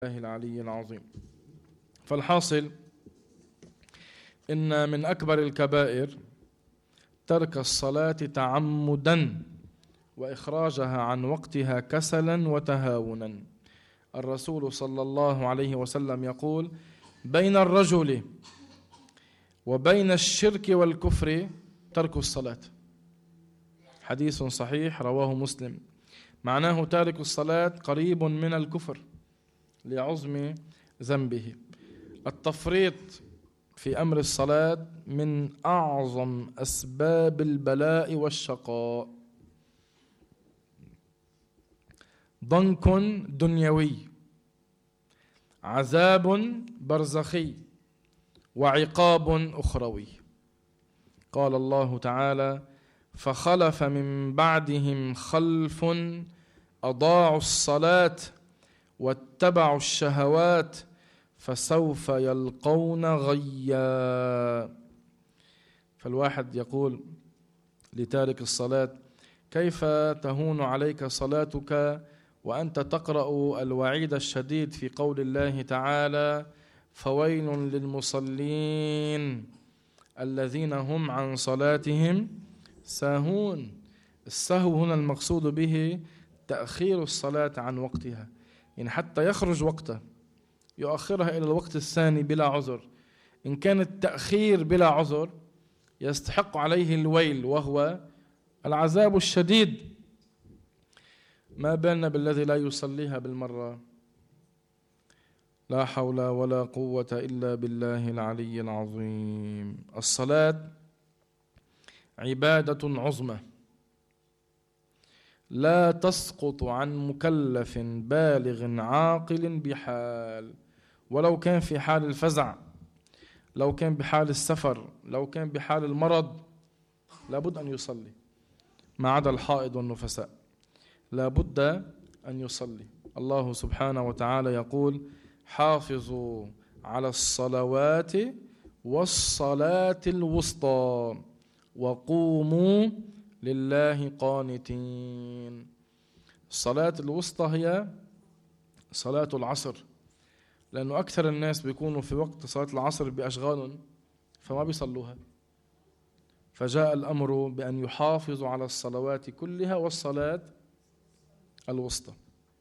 الله العلي العظيم. فالحاصل إن من أكبر الكبائر ترك الصلاة تعمدا وإخراجها عن وقتها كسلا وتهاونا. الرسول صلى الله عليه وسلم يقول: بين الرجل وبين الشرك والكفر ترك الصلاة. حديث صحيح رواه مسلم. معناه تارك الصلاة قريب من الكفر لعظم ذنبه. التفريط في أمر الصلاة من أعظم أسباب البلاء والشقاء. ضنك دنيوي، عذاب برزخي، وعقاب أخروي. قال الله تعالى: فخلف من بعدهم خلف أضاعوا الصلاة واتبعوا الشهوات فسوف يلقون غيا. فالواحد يقول لتارك الصلاة: كيف تهون عليك صلاتك وأنت تقرأ الوعيد الشديد في قول الله تعالى: فويل للمصلين الذين هم عن صلاتهم ساهون. السهو هنا المقصود به تأخير الصلاة عن وقتها، يعني حتى يخرج وقته يؤخرها إلى الوقت الثاني بلا عذر. إن كان التأخير بلا عذر يستحق عليه الويل وهو العذاب الشديد، ما بالنا بالذي لا يصليها بالمرة. لا حول ولا قوة إلا بالله العلي العظيم. الصلاة عبادة عظمى لا تسقط عن مكلف بالغ عاقل بحال، ولو كان في حال الفزع، لو كان بحال السفر، لو كان بحال المرض، لابد أن يصلي، ما عدا الحائض والنفساء لابد أن يصلي. الله سبحانه وتعالى يقول: حافظوا على الصلوات والصلاة الوسطى وقوموا لله قانتين. الصلاة الوسطى هي صلاة العصر، لأنه أكثر الناس بيكونوا في وقت صلاة العصر بأشغال فما بيصلوها، فجاء الأمر بأن يحافظوا على الصلوات كلها والصلاة الوسطى.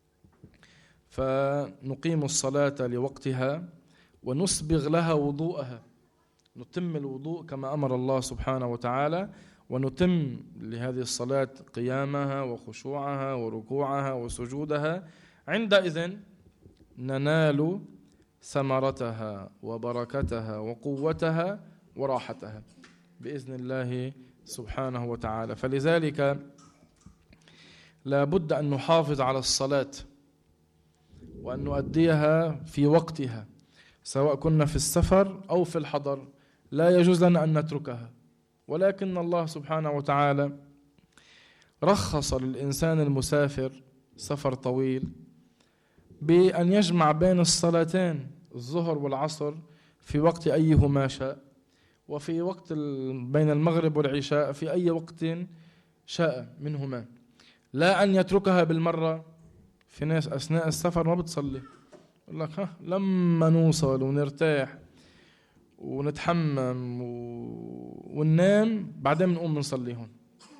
فنقيم الصلاة لوقتها ونسبغ لها وضوءها، نتم الوضوء كما أمر الله سبحانه وتعالى، ونتم لهذه الصلاة قيامها وخشوعها وركوعها وسجودها. عندئذ ننال ثمرتها وبركتها وقوتها وراحتها بإذن الله سبحانه وتعالى. فلذلك لا بد أن نحافظ على الصلاة وأن نؤديها في وقتها، سواء كنا في السفر أو في الحضر، لا يجوز لنا أن نتركها. ولكن الله سبحانه وتعالى رخص للإنسان المسافر سفر طويل بأن يجمع بين الصلاتين الظهر والعصر في وقت أيهما شاء، وفي وقت بين المغرب والعشاء في أي وقت شاء منهما، لا أن يتركها بالمرة. في ناس أثناء السفر ما بتصلي، يقول لك لما نوصل ونرتاح ونتحمم وننام بعدين بنقوم نصلي هون.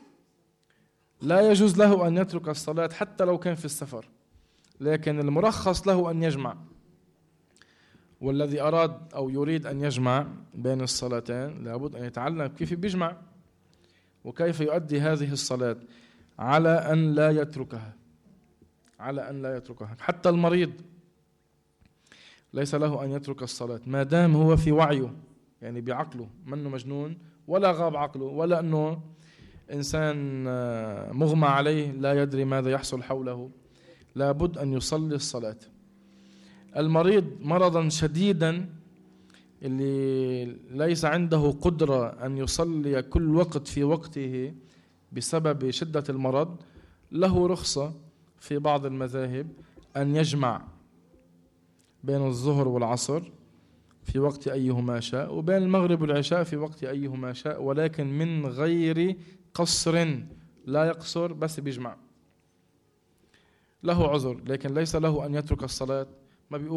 لا يجوز له أن يترك الصلاة حتى لو كان في السفر، لكن المرخص له أن يجمع. والذي أراد أو يريد أن يجمع بين الصلاتين لابد أن يتعلم كيف بيجمع وكيف يؤدي هذه الصلاة على أن لا يتركها، على أن لا يتركها. حتى المريض ليس له أن يترك الصلاة ما دام هو في وعيه، يعني بعقله، منه مجنون ولا غاب عقله ولا أنه إنسان مغمى عليه لا يدري ماذا يحصل حوله. لابد أن يصلي الصلاة. المريض مرضا شديدا اللي ليس عنده قدرة أن يصلي كل وقت في وقته بسبب شدة المرض، له رخصة في بعض المذاهب أن يجمع بين الظهر والعصر في وقت أيهما شاء، وبين المغرب والعشاء في وقت أيهما شاء، ولكن من غير قصر، لا يقصر بس بيجمع. له عذر، لكن ليس له أن يترك الصلاة. ما بيقول